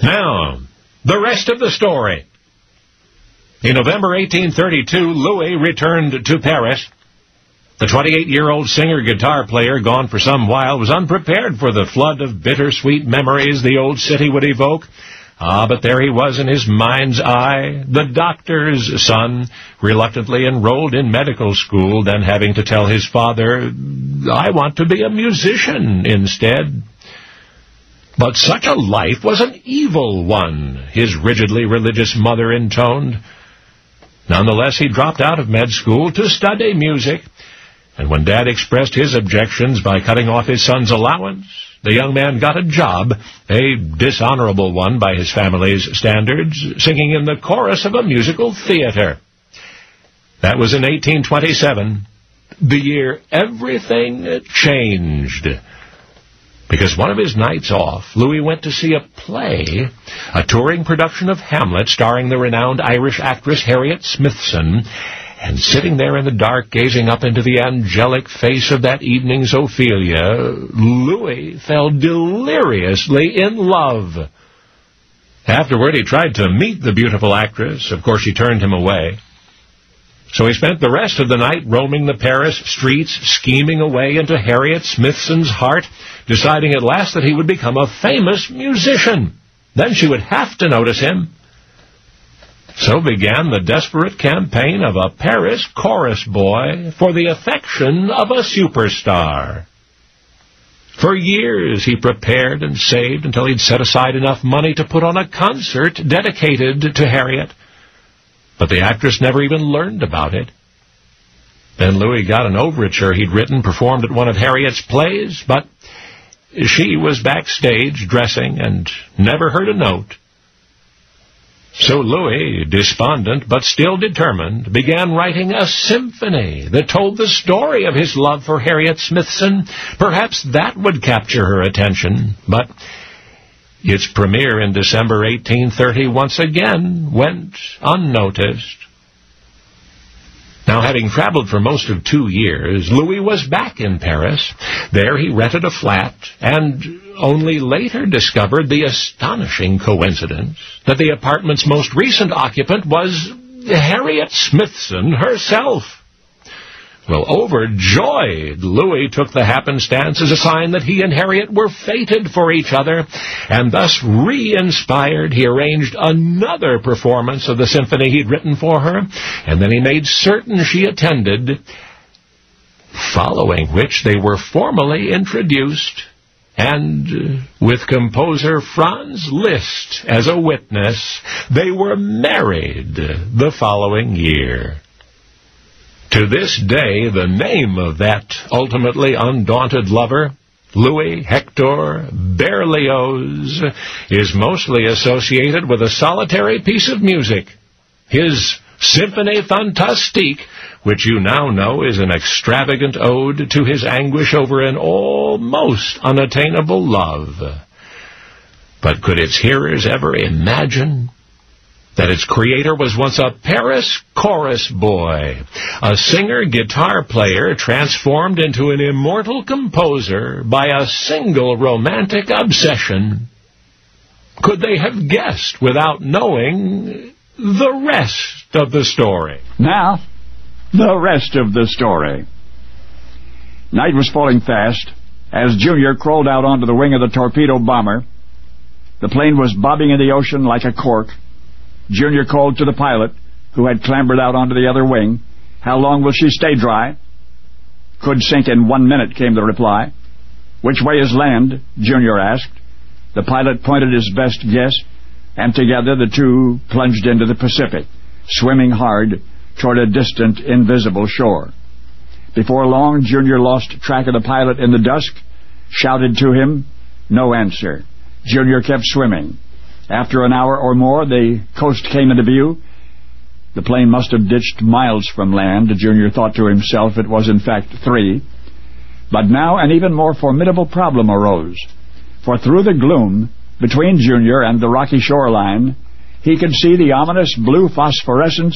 Now, the rest of the story. In November 1832, Louis returned to Paris. The 28-year-old singer-guitar player, gone for some while, was unprepared for the flood of bittersweet memories the old city would evoke. But there he was in his mind's eye, the doctor's son, reluctantly enrolled in medical school, then having to tell his father, "I want to be a musician instead." But such a life was an evil one, his rigidly religious mother intoned. Nonetheless, he dropped out of med school to study music, and when Dad expressed his objections by cutting off his son's allowance, the young man got a job, a dishonorable one by his family's standards, singing in the chorus of a musical theater. That was in 1827, the year everything changed. Because one of his nights off, Louis went to see a play, a touring production of Hamlet starring the renowned Irish actress Harriet Smithson, and sitting there in the dark, gazing up into the angelic face of that evening's Ophelia, Louis fell deliriously in love. Afterward, he tried to meet the beautiful actress. Of course, she turned him away. So he spent the rest of the night roaming the Paris streets, scheming away into Harriet Smithson's heart, deciding at last that he would become a famous musician. Then she would have to notice him. So began the desperate campaign of a Paris chorus boy for the affection of a superstar. For years he prepared and saved until he'd set aside enough money to put on a concert dedicated to Harriet. But the actress never even learned about it. Then Louis got an overture he'd written, performed at one of Harriet's plays, but she was backstage dressing and never heard a note. So Louis, despondent but still determined, began writing a symphony that told the story of his love for Harriet Smithson. Perhaps that would capture her attention, but its premiere in December 1830 once again went unnoticed. Now, having traveled for most of 2 years, Louis was back in Paris. There he rented a flat and only later discovered the astonishing coincidence that the apartment's most recent occupant was Harriet Smithson herself. Well, overjoyed, Louis took the happenstance as a sign that he and Harriet were fated for each other, and thus re-inspired, he arranged another performance of the symphony he'd written for her, and then he made certain she attended, following which they were formally introduced, and with composer Franz Liszt as a witness, they were married the following year. To this day, the name of that ultimately undaunted lover, Louis Hector Berlioz, is mostly associated with a solitary piece of music, his Symphonie Fantastique, which you now know is an extravagant ode to his anguish over an almost unattainable love. But could its hearers ever imagine that its creator was once a Paris chorus boy, a singer-guitar player transformed into an immortal composer by a single romantic obsession? Could they have guessed without knowing the rest of the story? Now, the rest of the story. Night was falling fast as Junior crawled out onto the wing of the torpedo bomber. The plane was bobbing in the ocean like a cork. Junior called to the pilot, who had clambered out onto the other wing. "How long will she stay dry?" "Could sink in 1 minute," came the reply. "Which way is land?" Junior asked. The pilot pointed his best guess, and together the two plunged into the Pacific, swimming hard toward a distant, invisible shore. Before long, Junior lost track of the pilot in the dusk, shouted to him. No answer. Junior kept swimming. After an hour or more, the coast came into view. The plane must have ditched miles from land. Junior thought to himself it was in fact 3. But now an even more formidable problem arose. For through the gloom between Junior and the rocky shoreline, he could see the ominous blue phosphorescence